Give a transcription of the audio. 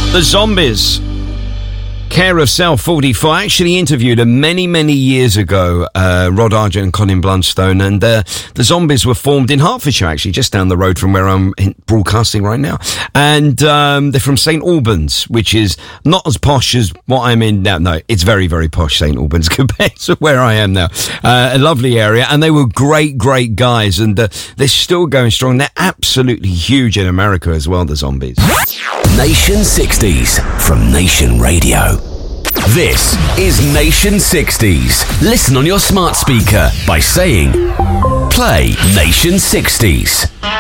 The Zombies. Care of Self 44. I actually interviewed them many, many years ago, Rod Argent and Colin Blunstone, and the Zombies were formed in Hertfordshire, actually, just down the road from where I'm broadcasting right now. And they're from St Albans, which is not as posh as what I'm in now. No, it's very, very posh, St Albans, compared to where I am now. A lovely area, and they were great, great guys, and they're still going strong. They're absolutely huge in America as well, the Zombies. Nation 60s from Nation Radio. This is Nation 60s. Listen on your smart speaker by saying, play Nation 60s.